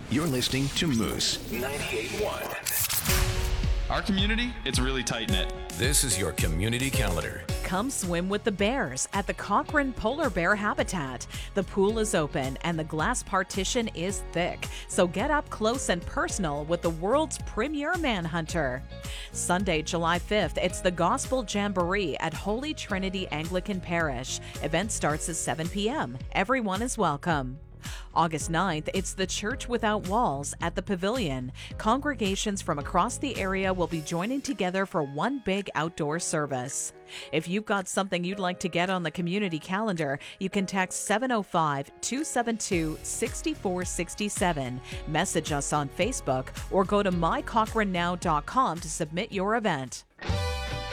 You're listening to Moose 98.1. Our community, it's really tight-knit. This is your community calendar. Come swim with the bears at the Cochrane Polar Bear Habitat. The pool is open and the glass partition is thick, so get up close and personal with the world's premier manhunter. Sunday, July 5th, it's the Gospel Jamboree at Holy Trinity Anglican Parish. Event starts at 7 p.m. Everyone is welcome. August 9th, it's the Church Without Walls at the Pavilion. Congregations from across the area will be joining together for one big outdoor service. If you've got something you'd like to get on the community calendar, you can text 705-272-6467, message us on Facebook, or go to mycochranenow.com to submit your event.